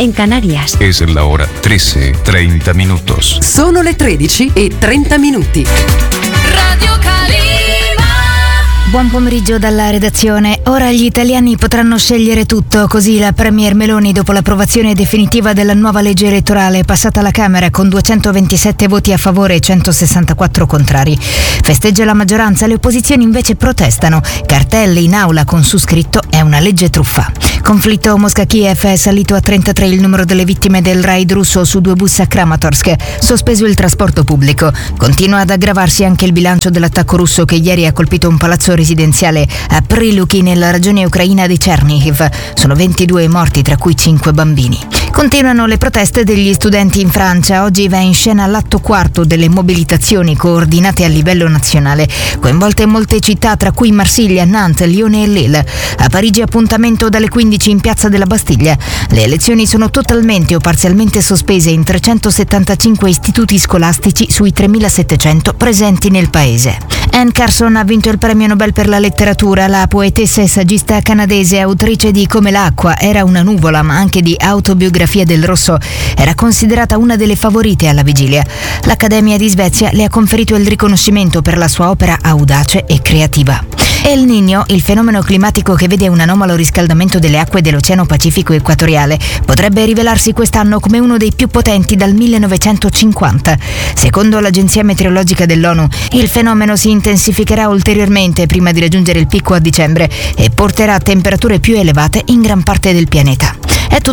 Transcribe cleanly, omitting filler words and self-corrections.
en Canarias. Es la hora 13:30. Sono le 13:30. Radio Calima. Buon pomeriggio dalla redazione. Ora gli italiani potranno scegliere tutto, così la Premier Meloni, dopo l'approvazione definitiva della nuova legge elettorale passata alla Camera con 227 voti a favore e 164 contrari. Festeggia la maggioranza, le opposizioni invece protestano. Cartelli in aula con su scritto "È una legge truffa". Conflitto Mosca-Kiev, è salito a 33 il numero delle vittime del raid russo su 2 bus a Kramatorsk. Sospeso il trasporto pubblico. Continua ad aggravarsi anche il bilancio dell'attacco russo che ieri ha colpito un palazzo residenziale a Prilukhi nella regione ucraina di Chernihiv. Sono 22 morti, tra cui 5 bambini. Continuano le proteste degli studenti in Francia. Oggi va in scena l'atto quarto delle mobilitazioni coordinate a livello nazionale, coinvolte molte città, tra cui Marsiglia, Nantes, Lione e Lille. A Parigi appuntamento dalle 15 in piazza della Bastiglia. Le lezioni sono totalmente o parzialmente sospese in 375 istituti scolastici sui 3.700 presenti nel paese. Anne Carson ha vinto il premio Nobel per la letteratura. La poetessa e saggista canadese, autrice di Come l'acqua era una nuvola, ma anche di Autobiografia del rosso, era considerata una delle favorite alla vigilia. L'Accademia di Svezia le ha conferito il riconoscimento per la sua opera audace e creativa. El Niño, il fenomeno climatico che vede un anomalo riscaldamento delle acque dell'Oceano Pacifico equatoriale, potrebbe rivelarsi quest'anno come uno dei più potenti dal 1950. Secondo l'Agenzia Meteorologica dell'ONU, il fenomeno si intensificherà ulteriormente prima di raggiungere il picco a dicembre e porterà a temperature più elevate in gran parte del pianeta. È tutto